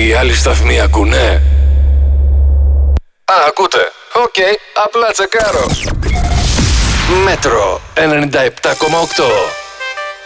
οι άλλοι σταθμοί ακούνε? Ακούτε. Οκ, απλά τσεκάρω. Μέτρο 97,8.